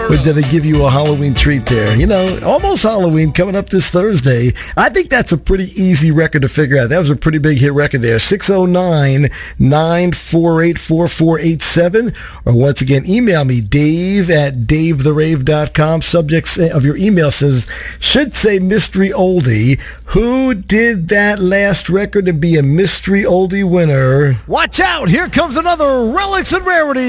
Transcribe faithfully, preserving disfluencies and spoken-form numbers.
Or did I give you a Halloween treat there? You know, almost Halloween coming up this Thursday. I think that's a pretty easy record to figure out. That was a pretty big hit record there. six oh nine, nine four eight, four four eight seven. Or once again, email me, Dave at dave the rave dot com. Subject of your email says, should say mystery oldie. Who did that last record to be a mystery oldie winner? Watch out! Here comes another Relics and Rarities.